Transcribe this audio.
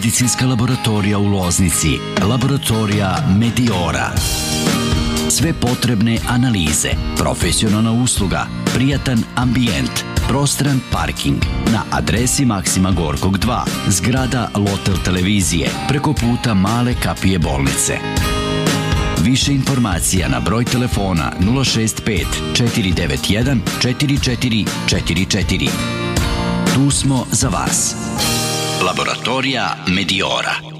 Medicinska laboratorija u Loznici, laboratorija Mediora. Sve potrebne analize, profesionalna usluga, prijatan ambijent, prostran parking na adresi Maksima Gorkog 2, zgrada Lotel televizije, preko puta Male kapije bolnice. Više informacija na broj telefona 065 491 4444. Tu smo za vas. Laboratorija Mediora.